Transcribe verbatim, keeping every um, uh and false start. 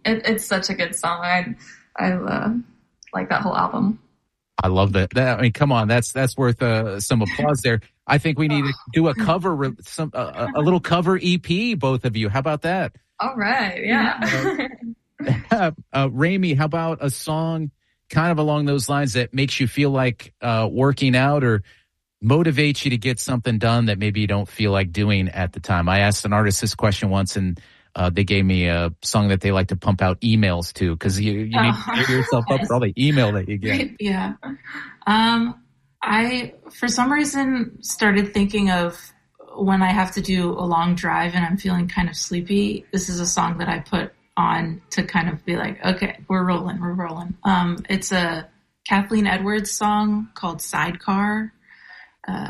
it, it's such a good song. I, I uh, like that whole album. I love that. that. I mean, come on, that's that's worth uh, some applause there. I think we need to do a cover, some uh, a little cover E P, both of you. How about that? All right, yeah. uh, uh, Rami, how about a song kind of along those lines that makes you feel like uh, working out or motivates you to get something done that maybe you don't feel like doing at the time? I asked an artist this question once, and uh, they gave me a song that they like to pump out emails to, because you, you need to gear yourself up for all the email that you get. Yeah. Um, I, for some reason, started thinking of when I have to do a long drive and I'm feeling kind of sleepy. This is a song that I put on to kind of be like, okay, we're rolling, we're rolling. Um, it's a Kathleen Edwards song called Sidecar.